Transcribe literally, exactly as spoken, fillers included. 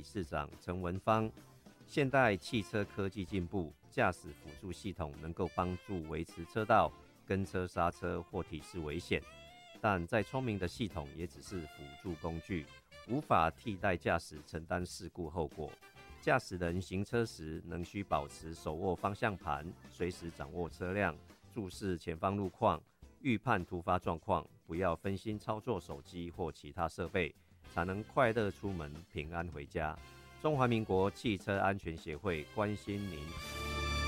事长陈文芳，现代汽车科技进步，驾驶辅助系统能够帮助维持车道、跟车刹车或提示危险，但再聪明的系统也只是辅助工具，无法替代驾驶承担事故后果。驾驶人行车时能需保持手握方向盘，随时掌握车辆，注视前方路况，预判突发状况，不要分心操作手机或其他设备，才能快乐出门，平安回家。中华民国汽车安全协会关心您。